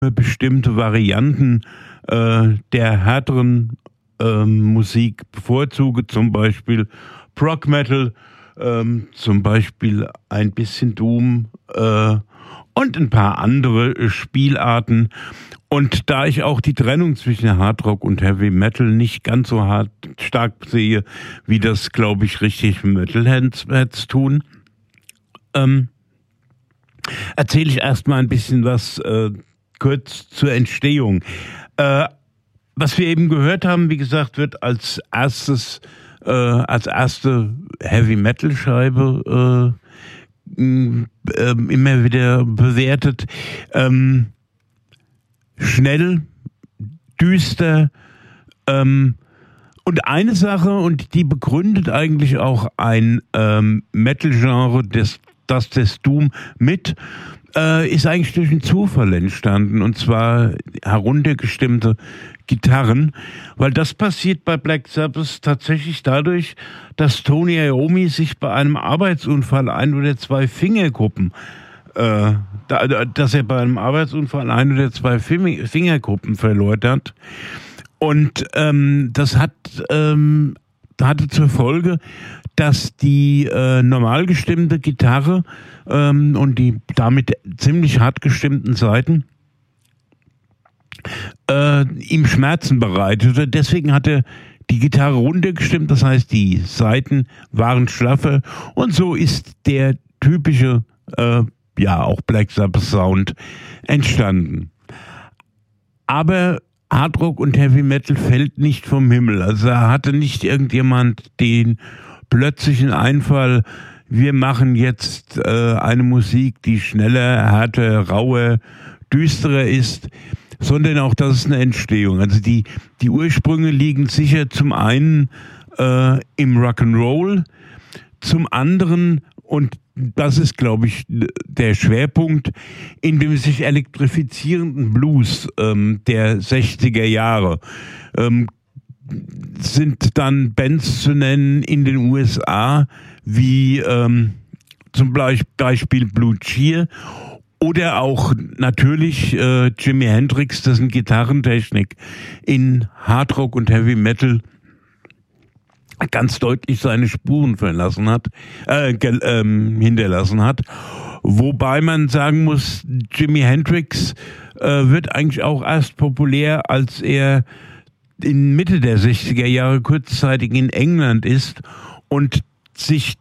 bestimmte Varianten der härteren Musik bevorzuge, zum Beispiel Prog Metal, zum Beispiel ein bisschen Doom und ein paar andere Spielarten. Und da ich auch die Trennung zwischen Hardrock und Heavy Metal nicht ganz so stark sehe, wie das, glaube ich, richtig Metalheads tun, erzähle ich erstmal ein bisschen was kurz zur Entstehung. Was wir eben gehört haben, wie gesagt, wird als erste Heavy Metal Scheibe immer wieder bewertet. Schnell, düster, und eine Sache, und die begründet eigentlich auch ein Metal-Genre, das des Doom mit, ist eigentlich durch einen Zufall entstanden, und zwar heruntergestimmte Gitarren, weil das passiert bei Black Sabbath tatsächlich dadurch, dass Tony Iommi sich bei einem Arbeitsunfall ein oder zwei Fingerkuppen verloren hat. Und das hatte zur Folge, dass die normal gestimmte Gitarre und die damit ziemlich hart gestimmten Saiten ihm Schmerzen bereitete. Deswegen hat er die Gitarre runtergestimmt, das heißt, die Saiten waren schlaffer, und so ist der typische auch Black Sabbath Sound entstanden. Aber Hardrock und Heavy Metal fällt nicht vom Himmel. Also da hatte nicht irgendjemand den plötzlichen Einfall, wir machen jetzt eine Musik, die schneller, härter, rauer, düsterer ist, sondern auch das ist eine Entstehung. Also die Ursprünge liegen sicher zum einen im Rock'n'Roll, zum anderen, und das ist, glaube ich, der Schwerpunkt, in dem sich elektrifizierenden Blues der 60er Jahre sind dann Bands zu nennen in den USA wie zum Beispiel Blue Cheer oder auch natürlich Jimi Hendrix, dessen Gitarrentechnik in Hardrock und Heavy Metal ganz deutlich seine Spuren hinterlassen hat. Wobei man sagen muss, Jimi Hendrix wird eigentlich auch erst populär, als er in Mitte der 60er Jahre kurzzeitig in England ist und sich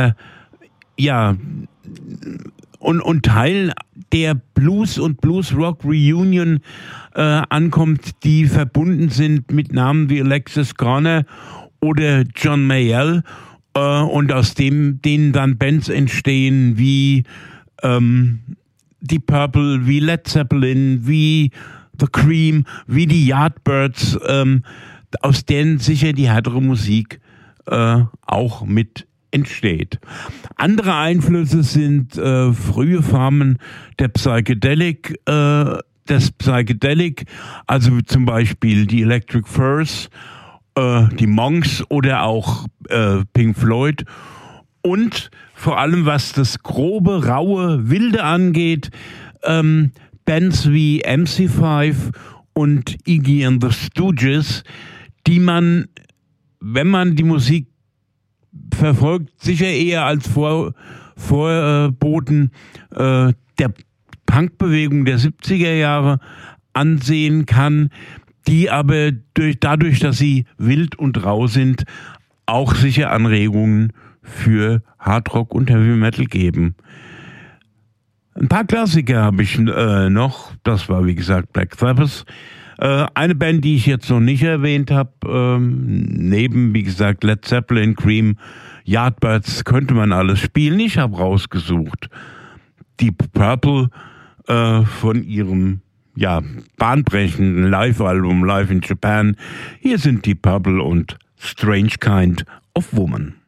und Teil der Blues- und Blues-Rock-Reunion ankommt, die verbunden sind mit Namen wie Alexis Garner oder John Mayall, und aus denen dann Bands entstehen wie Deep Purple, wie Led Zeppelin, wie The Cream, wie die Yardbirds, aus denen sicher die härtere Musik auch mit entsteht. Andere Einflüsse sind frühe Formen des Psychedelic, also zum Beispiel die Electric Furs, die Monks oder auch Pink Floyd, und vor allem was das grobe, raue, wilde angeht, Bands wie MC5 und Iggy and the Stooges, die man, wenn man die Musik verfolgt, sicher eher als Vorboten der Punkbewegung der 70er Jahre ansehen kann, die aber dadurch, dass sie wild und rau sind, auch sicher Anregungen für Hardrock und Heavy Metal geben. Ein paar Klassiker habe ich noch. Das war, wie gesagt, Black Sabbath. Eine Band, die ich jetzt noch nicht erwähnt habe, neben, wie gesagt, Led Zeppelin, Cream, Yardbirds, könnte man alles spielen. Ich habe rausgesucht Deep Purple von ihrem bahnbrechenden Live-Album Live in Japan. Hier sind Deep Purple und Strange Kind of Woman.